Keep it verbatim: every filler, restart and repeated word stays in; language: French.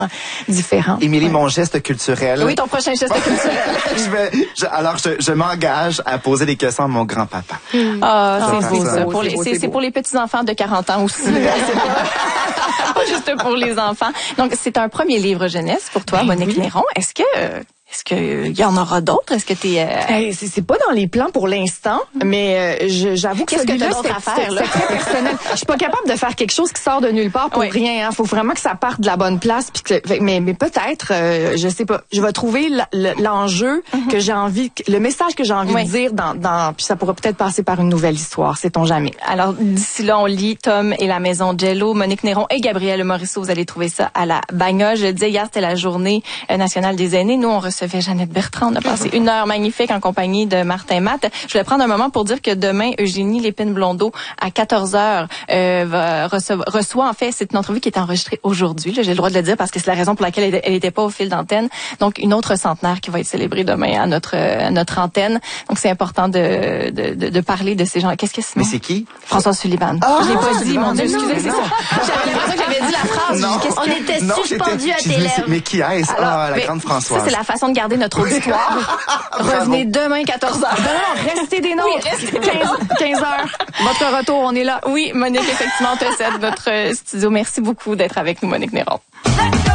différents. Émilie, ouais. mon geste culturel. Oui, ton prochain geste culturel. je vais, je, alors, je, je m'engage à poser des questions à mon grand-papa. Ah, Ça c'est va beau, faire ça. ça. Pour les, C'est beau, c'est, c'est c'est beau. pour les petits-enfants de quarante ans aussi. C'est pas, pas juste pour les enfants. Donc, c'est un premier livre jeunesse pour toi, Ben Monique oui. Néron. Est-ce que... Est-ce qu'il y en aura d'autres? Est-ce que tu es... Euh... Hey, c'est, c'est pas dans les plans pour l'instant, mais euh, je, j'avoue que Qu'est-ce que celui-là, t'as d'autre c'est, à faire, c'est, là? c'est très personnel. Je suis pas capable de faire quelque chose qui sort de nulle part pour Oui. rien. Hein. Faut vraiment que ça parte de la bonne place. Puis que, mais, mais peut-être, euh, je sais pas, je vais trouver la, le, l'enjeu Mm-hmm. que j'ai envie, le message que j'ai envie Oui. de dire dans, dans, puis ça pourrait peut-être passer par une nouvelle histoire, sait-on jamais. Alors, d'ici là, on lit Tom et la Maison Jello, Monique Néron et Gabrielle Morisseau. Vous allez trouver ça à la Bagnoche. Je le disais, hier, c'était la journée euh, nationale des aînés. Nous, on recevait Jeannette Bertrand. On a passé une heure magnifique en compagnie de Martin Matt. Je voulais prendre un moment pour dire que demain, Eugénie Lépine-Blondeau, à quatorze heures, euh, va recevoir, reçoit, en fait, c'est une entrevue qui est enregistrée aujourd'hui. Là, j'ai le droit de le dire parce que c'est la raison pour laquelle elle n'était pas au fil d'antenne. Donc, une autre centenaire qui va être célébrée demain à notre, à notre antenne. Donc, c'est important de, de, de, de parler de ces gens. Qu'est-ce que c'est? Mais c'est qui? François Sullivan. Ah, je l'ai pas dit, Sullivan, mon Dieu, mais non, excusez, mais c'est non. ça. J'avais l'impression que j'avais dit la phrase. Non. Qu'est-ce On que- était Non, suspendus j'étais- à j'ai tes dit, mais c'est- lèvres. Mais qui est-ce? Ah, la mais grande ça, Françoise. c'est la façon de garder notre auditoire. Revenez demain, quatorze heures. Non, non, restez des nôtres. Oui, restez. quinze heures. Votre retour, on est là. Oui, Monique, effectivement, on te cède notre studio. Merci beaucoup d'être avec nous, Monique Néron.